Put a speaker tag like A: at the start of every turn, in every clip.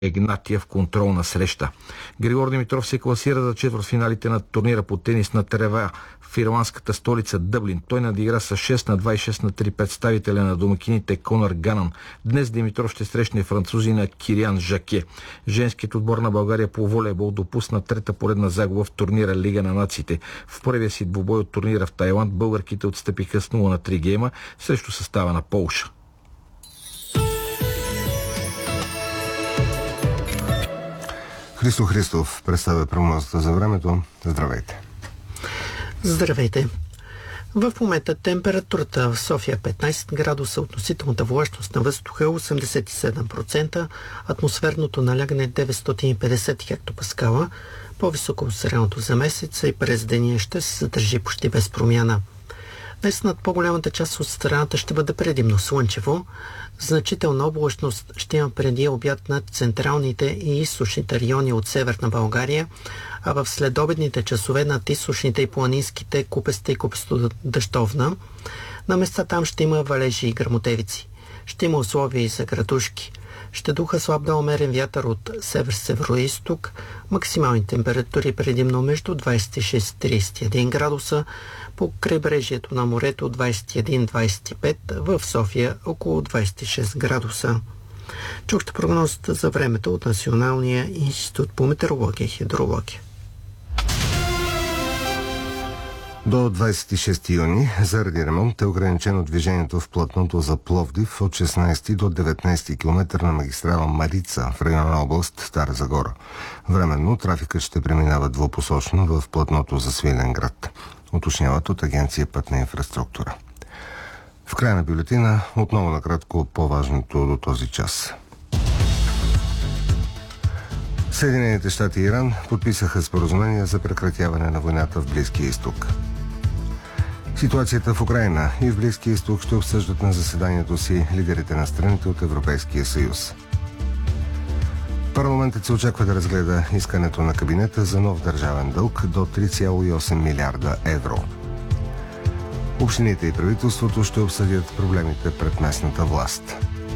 A: Игнатиев контролна среща. Григор Димитров се класира за четвъртфиналите на турнира по тенис на трева в ирландската столица Дъблин. Той надигра с 6-2 и 6-3 представителя на домакините Конър Ганън. Днес Димитров ще срещне французина Кириан Жаке. Женският отбор на България по волейбол допусна трета поредна загуба в турнира Лига на нациите. В първия си двубой от турнира в Тайланд българките отстъпиха с 0-3 гейма срещу състава на Полша.
B: Христо Христов представя прогнозата за времето. Здравейте!
C: Здравейте! В момента температурата в София 15 градуса, относителната влажност на въздуха 87%, атмосферното налягане 950 хектопаскала, по-високо от средното за месеца и през деня ще се задържи почти без промяна. Днес над по-голямата част от страната ще бъде предимно слънчево. Значителна облачност ще има преди обяд над централните и източните райони от Северна България, а в следобедните часове над източните и планинските купеста и купесто-дъждовна. На места там ще има валежи и гръмотевици. Ще има условия и за градушки. Ще духа слаб да умерен вятър от север-североизток, максимални температури предимно между 26 и 31 градуса, по крайбрежието на морето 21-25, в София около 26 градуса. Чухте прогнозата за времето от Националния институт по метеорология и хидрология.
B: До 26 юни заради ремонт е ограничено движението в платното за Пловдив от 16 до 19 км на магистрала Марица в района на област Стара Загора. Временно трафикът ще преминава двупосочно в платното за Свиленград, уточняват от Агенция Пътна инфраструктура. В края на бюлетина отново накратко по-важното до този час. Съединените щати и Иран подписаха споразумение за прекратяване на войната в Близкия изток. Ситуацията в Украйна и в Близкия изток ще обсъждат на заседанието си лидерите на страните от Европейския съюз. Парламентът се очаква да разгледа искането на кабинета за нов държавен дълг до 3,8 милиарда евро. Общините и правителството ще обсъдят проблемите пред местната власт.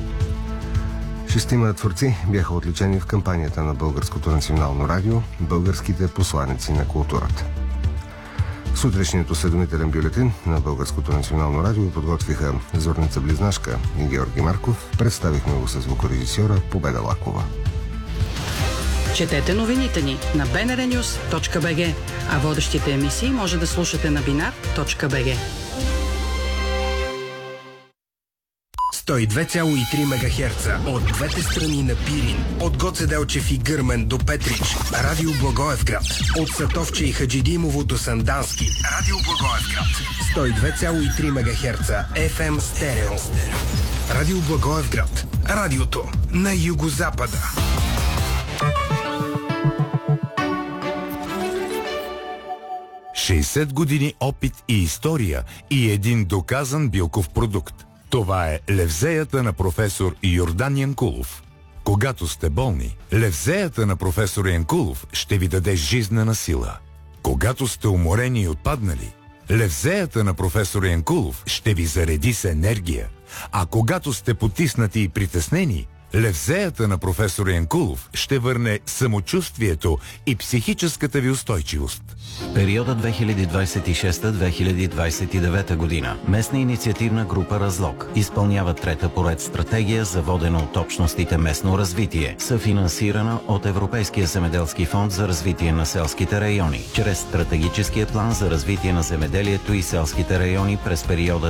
B: 6 творци бяха отличени в кампанията на Българското национално радио «Българските посланици на културата». Сутрешният осведомителен бюлетин на Българското национално радио подготвиха Зорница Близнашка и Георги Марков. Представихме го с звукорежисьора Победа Лакова.
D: Четете новините ни на bnrnews.bg, а водещите емисии може да слушате на binar.bg.
E: 102,3 МГц от двете страни на Пирин, от Гоце Делчев и Гърмен до Петрич, Радио Благоевград, от Сатовче и Хаджидимово до Сандански, Радио Благоевград, 102,3 МГц FM стерео. Радио Благоевград, радиото на югозапада.
F: Шестдесет години опит и история и един доказан билков продукт. Това е левзеята на професор Йордан Янкулов. Когато сте болни, левзеята на професор Янкулов ще ви даде жизнена сила. Когато сте уморени и отпаднали, левзеята на професор Янкулов ще ви зареди с енергия. А когато сте потиснати и притеснени, левзеята на професор Янкулов ще върне самочувствието и психическата ви устойчивост.
G: Периода 2026-2029 година. Местна инициативна група Разлог изпълнява трета поред стратегия за водено от общностите местно развитие, съфинансирана от Европейския земеделски фонд за развитие на селските райони, чрез стратегическия план за развитие на земеделието и селските райони през периода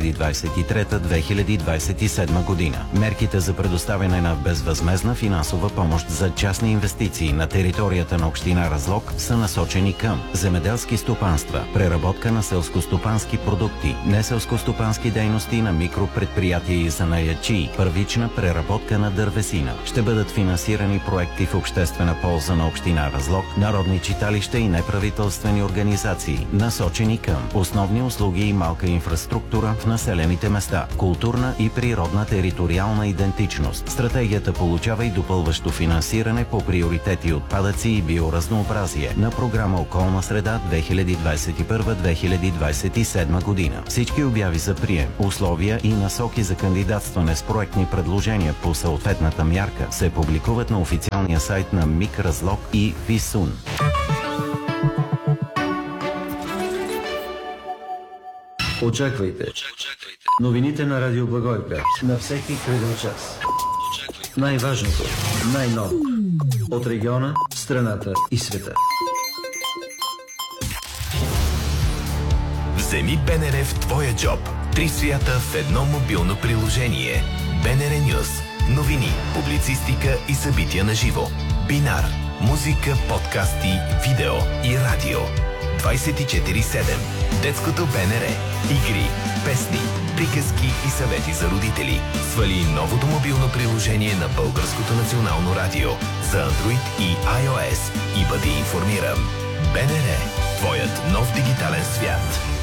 G: 2023-2027 година. Мерките за предоставяне на безвъзмездна финансова помощ за частни инвестиции на територията на община Разлог са насочени към земеделски стопанства, преработка на селскостопански продукти, неселскостопански дейности на микропредприятия и занаятчии, първична преработка на дървесина. Ще бъдат финансирани проекти в обществена полза на община Разлог, народни читалища и неправителствени организации, насочени към основни услуги и малка инфраструктура в населените места, културна и природна териториална идентичност, Стратегията получава и допълващо финансиране по приоритети отпадъци и биоразнообразие на програма Околна среда 2021-2027 година. Всички обяви за прием, условия и насоки за кандидатстване с проектни предложения по съответната мярка се публикуват на официалния сайт на МИК Разлог и ФИСУН.
H: Очаквайте новините на Радио Благоевград на всеки кръгъл час. Най-важното, най-ново от региона, страната и света.
I: Вземи БНР в твоя джоб. 3 свята в едно мобилно приложение. БНР Нюс. Новини, публицистика и събития на живо. Бинар. Музика, подкасти, видео и радио. 24/7. Детското БНР. Игри, песни, приказки и съвети за родители. Свали новото мобилно приложение на Българското национално радио за Android и iOS и бъди информиран. БНР. Твоят нов дигитален свят.